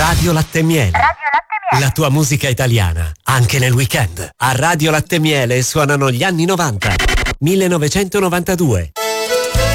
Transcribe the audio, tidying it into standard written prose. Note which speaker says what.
Speaker 1: Radio Latte Miele.
Speaker 2: Radio Latte Miele.
Speaker 1: La tua musica italiana, anche nel weekend. A Radio Latte Miele suonano gli anni 90. 1992.